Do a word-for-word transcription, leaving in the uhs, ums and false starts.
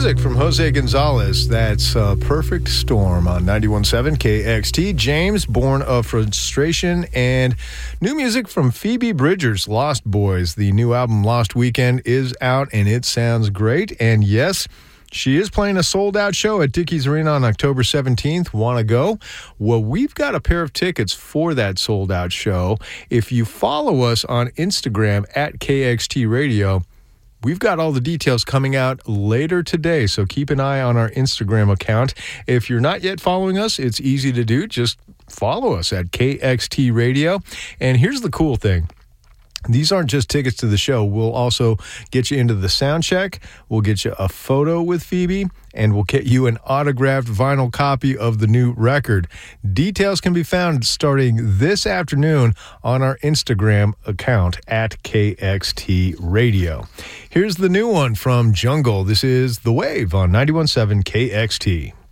music from Jose Gonzalez. That's uh, Perfect Storm on ninety-one point seven K X T. James, Born of Frustration, and new music from Phoebe Bridgers, Lost Boys. The new album Lost Weekend is out, and it sounds great. And yes, she is playing a sold-out show at Dickies Arena on October seventeenth. Want to go? Well, we've got a pair of tickets for that sold-out show. If you follow us on Instagram at K X T Radio, we've got all the details coming out later today, so keep an eye on our Instagram account. If you're not yet following us, it's easy to do. Just follow us at K X T Radio. And here's the cool thing. These aren't just tickets to the show. We'll also get you into the sound check. We'll get you a photo with Phoebe, and we'll get you an autographed vinyl copy of the new record. Details can be found starting this afternoon on our Instagram account at K X T Radio. Here's the new one from Jungle. This is The Wave on ninety-one point seven K X T.